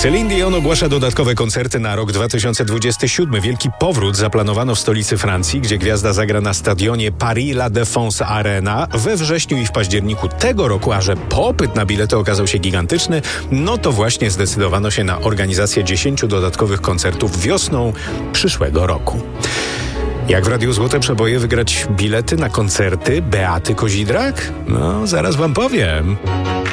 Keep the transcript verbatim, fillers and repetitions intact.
Celine Dion ogłasza dodatkowe koncerty na rok dwa tysiące dwudziesty siódmy. Wielki powrót zaplanowano w stolicy Francji, gdzie gwiazda zagra na stadionie Paris La Défense Arena we wrześniu i w październiku tego roku, a że popyt na bilety okazał się gigantyczny, no to właśnie zdecydowano się na organizację dziesięciu dodatkowych koncertów wiosną przyszłego roku. Jak w Radiu Złote Przeboje wygrać bilety na koncerty Beaty Kozidrak? No, zaraz wam powiem.